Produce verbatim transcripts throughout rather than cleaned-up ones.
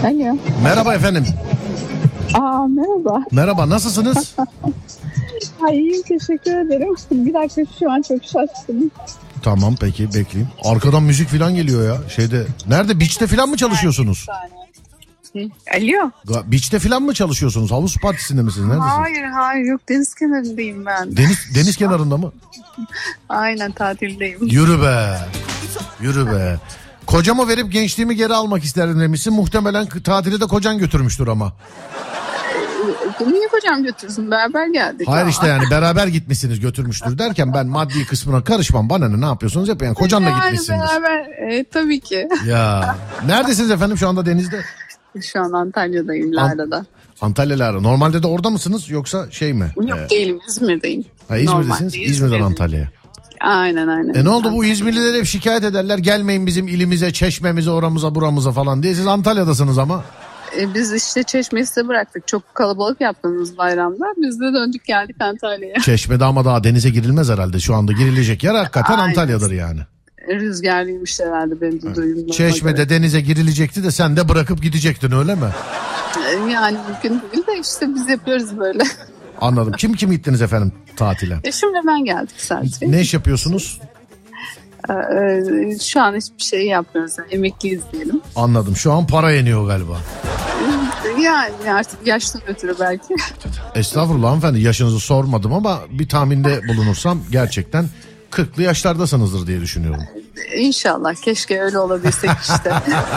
Alo. Merhaba efendim. Aa merhaba. Merhaba, nasılsınız? Ay iyiyim, teşekkür ederim. Bir dakika, şu an çok şaşkınım. Tamam peki, bekleyeyim. Arkadan müzik falan geliyor ya. Şeyde, nerede? Beach'te falan mı çalışıyorsunuz? Alo. Beach'te falan mı çalışıyorsunuz? Havuz partisinde misiniz? Neredesiniz? Hayır hayır, yok, deniz kenarındayım ben. Deniz deniz kenarında mı? Aynen, tatildeyim. Yürü be. Yürü be. Kocamı verip gençliğimi geri almak isterdim demişsin. Muhtemelen tatili de kocan götürmüştür ama. Niye kocam götürsün? Beraber geldik. Hayır ama. işte yani beraber gitmişsiniz götürmüştür derken ben maddi kısmına karışmam. Bana ne, ne yapıyorsunuz hep yani kocanla yani gitmişsiniz. Beraber e, tabii ki. Ya neredesiniz efendim şu anda, denizde? Şu an Antalya'dayım, Lara'da. Antalya Lara. Normalde de orada mısınız yoksa şey mi? Yok ee, değilim, İzmir'deyim. Ha, İzmir'desiniz. Normalde İzmir'den İzmir'deyim. Antalya'ya. Aynen aynen. E ne oldu, bu İzmirliler hep şikayet ederler. Gelmeyin bizim ilimize, çeşmemize, oramıza, buramıza falan diye. Siz Antalya'dasınız ama. E, biz işte Çeşme'yi size bıraktık. Çok kalabalık yaptınız bayramda. Biz de döndük geldik Antalya'ya. Çeşme'de ama daha denize girilmez herhalde. Şu anda girilecek yer hakikaten Aynen. Antalya'dır yani. Rüzgarlıymış herhalde, benim de duyumlarıma Çeşme'de göre. denize girilecekti de sen de bırakıp gidecektin, öyle mi? Yani mümkün değil de işte biz yapıyoruz böyle. Anladım. Kim kim gittiniz efendim tatile? E şimdi ben geldik sadece. Ne iş yapıyorsunuz? Ee, şu an hiçbir şey yapmıyoruz. Yani emekliyiz diyelim. Anladım. Şu an para yeniyor galiba. Yani artık yaştan ötürü belki. Estağfurullah hanımefendi, yaşınızı sormadım ama bir tahminde bulunursam gerçekten kırklı yaşlardasınızdır diye düşünüyorum. İnşallah. Keşke öyle olabilsek işte.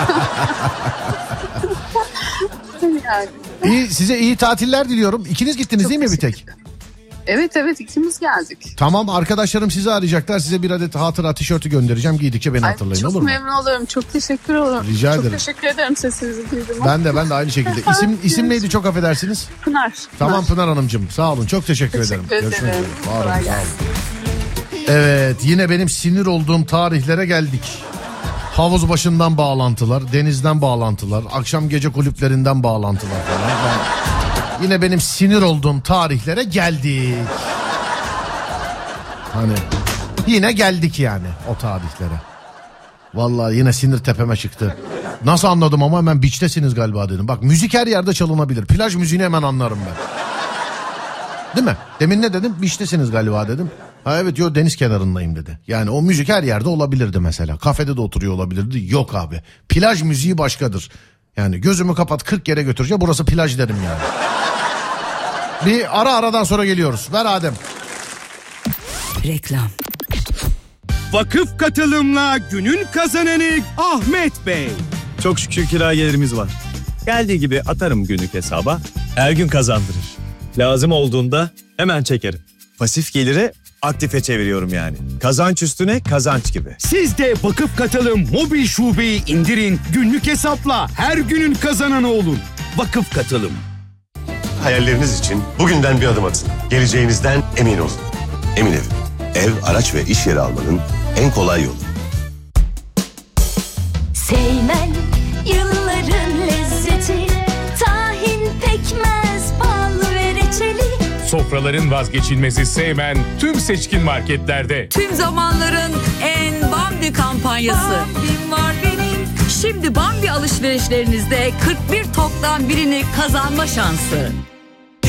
Yani. İyi, size iyi tatiller diliyorum. İkiniz gittiniz Çok değil mi bir tek? Evet evet, ikimiz geldik. Tamam, arkadaşlarım sizi arayacaklar. Size bir adet hatıra tişörtü göndereceğim. Giydikçe beni Ay, hatırlayın, çok olur mu? memnun olurum. Çok teşekkür olurum. Rica çok ederim. Çok teşekkür ederim sesinizi duydum. Ben de ben de aynı şekilde. İsim isim neydi, çok affedersiniz? Pınar. Tamam Pınar Hanımcığım, sağ olun, çok teşekkür, Teşekkür ederim. ederim. Görüşmek üzere. Var olun, Kolay sağ olun. gelsin. Evet, yine benim sinir olduğum tarihlere geldik. Havuz başından bağlantılar, denizden bağlantılar, akşam gece kulüplerinden bağlantılar falan. Ben, yine benim sinir olduğum tarihlere geldik. Hani yine geldik yani o tarihlere. Vallahi yine sinir tepeme çıktı. Nasıl anladım ama, hemen beach'tesiniz galiba dedim. Bak, müzik her yerde çalınabilir. Plaj müziğini hemen anlarım ben. Değil mi? Demin ne dedim? Beach'tesiniz galiba dedim. Ha evet, yo deniz kenarındayım dedi. Yani o müzik her yerde olabilirdi mesela. Kafede de oturuyor olabilirdi. Yok abi. Plaj müziği başkadır. Yani gözümü kapat kırk yere götüreceğim. Burası plaj derim yani. Bir ara aradan sonra geliyoruz. Ver Adem. Reklam. Vakıf katılımla günün kazananı Ahmet Bey. Çok şükür kira gelirimiz var. Geldiği gibi atarım günlük hesaba. Her gün kazandırır. Lazım olduğunda hemen çekerim. Pasif geliri aktife çeviriyorum yani. Kazanç üstüne kazanç gibi. Siz de Vakıf Katılım mobil şubeyi indirin. Günlük hesapla her günün kazananı olun. Vakıf Katılım. Hayalleriniz için bugünden bir adım atın. Geleceğinizden emin olun. Emin Ev. Ev, araç ve iş yeri almanın en kolay yolu. Seymen yılların lezzeti, tahin, pekmez, bal ve reçeli. Sofraların vazgeçilmezi Seymen tüm seçkin marketlerde. Tüm zamanların en Bambi kampanyası. Bambim var benim. Şimdi Bambi alışverişlerinizde kırk bir toktan birini kazanma şansı.